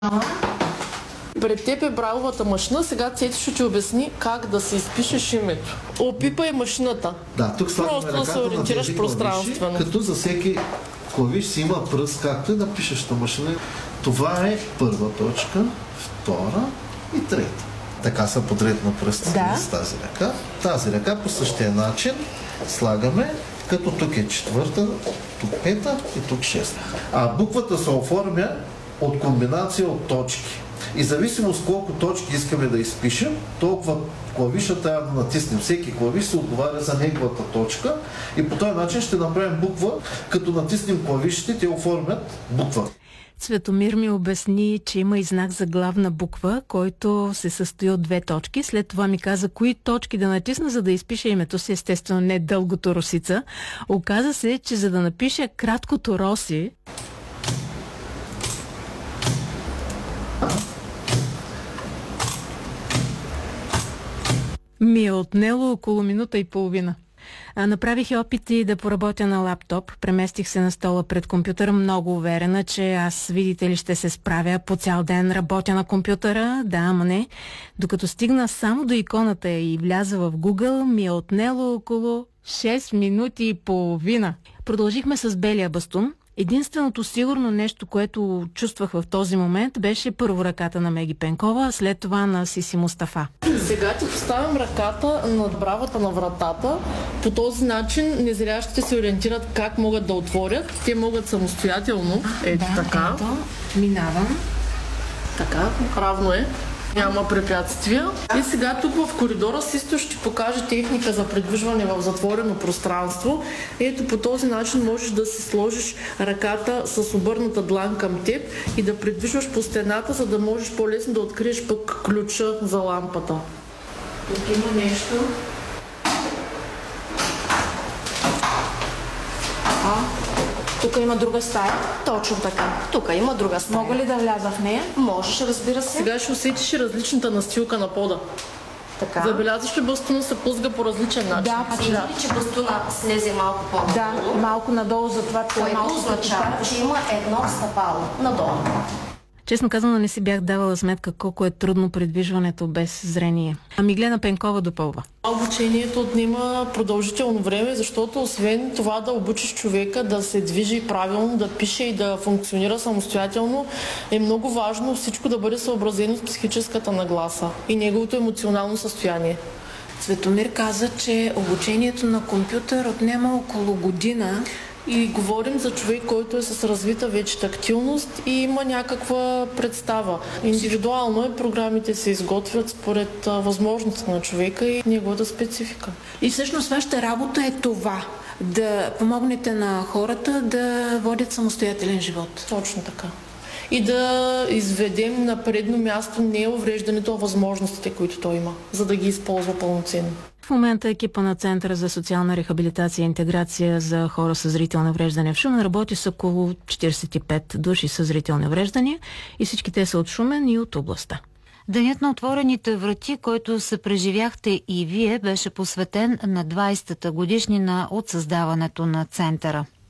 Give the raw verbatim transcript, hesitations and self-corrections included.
Пред теб е брайловата машина, сега Цеци ще ти обясни как да си изпишеш името. Опипай машината. Да, тук слагаме просто да се ориентираш пространствено. Като за всеки клавиш си има пръст, както и на пишеща машина. Това е първа точка, втора и трета. Така са подред на пръстите да. С тази ръка. Тази ръка по същия начин слагаме, като тук е четвърта, тук пета и тук шеста. А буквата се оформя от комбинация от точки. И зависимост колко точки искаме да изпишем, толкова клавиша трябва да натиснем. Всеки клавиш се отговаря за неговата точка и по този начин ще направим буква, като натиснем клавишите, те оформят буква. Цветомир ми обясни, че има и знак за главна буква, който се състои от две точки. След това ми каза кои точки да натисна, за да изпиша името си, естествено не дългото Росица. Оказа се, че за да напиша краткото Роси, ми е отнело около минута и половина. А, направих и опити да поработя на лаптоп. Преместих се на стола пред компютъра, много уверена, че аз, видите ли, ще се справя. По цял ден работя на компютъра, да, ама не. Докато стигна само до иконата и вляза в Google, ми е отнело около шест минути и половина. Продължихме с белия бастун. Единственото сигурно нещо, което чувствах в този момент, беше първо ръката на Меги Пенкова, а след това на Сиси Мустафа. Сега ти поставям ръката над бравата на вратата. По този начин незрящите се ориентират как могат да отворят. Те могат самостоятелно. Ето да, така. Ето, минавам. Така, равно е. Няма препятствия. И сега тук в коридора Систо ще покаже техника за придвижване в затворено пространство. Ето по този начин можеш да си сложиш ръката с обърната длан към теб и да придвижваш по стената, за да можеш по-лесно да откриеш пък ключа за лампата. Тук има нещо. А, тук има друга стая. Точно така. Тук има друга стая. Мога ли да вляза в нея? Можеш, разбира се. Сега ще усетиш различната настилка на пода. Така. Забелязваш ли бастуна се плъзга по различен начин? Да, а че, да. че бастуна слезе малко по-надолу. Да, малко надолу, затова това е малко означава, че има едно стъпало надолу. Честно казано, не си бях давала сметка колко е трудно придвижването без зрение. А Миглена Пенкова допълва. Обучението отнема продължително време, защото освен това да обучиш човека да се движи правилно, да пише и да функционира самостоятелно, е много важно всичко да бъде съобразено с психическата нагласа и неговото емоционално състояние. Цветомир каза, че обучението на компютър отнема около година. И говорим за човек, който е с развита вече тактилност и има някаква представа. Индивидуално е, програмите се изготвят според а, възможността на човека и неговата специфика. И всъщност вашата работа е това, да помогнете на хората да водят самостоятелен живот. Точно така. И да изведем на предно място не увреждането, а възможностите, които той има, за да ги използва пълноценно. В момента екипа на Центъра за социална рехабилитация и интеграция за хора с зрителни увреждания в Шумен работи с около четиридесет и пет души с зрителни увреждания и всички те са от Шумен и от областта. Денят на отворените врати, който се преживяхте и вие, беше посветен на двайсетата годишнина от създаването на Центъра.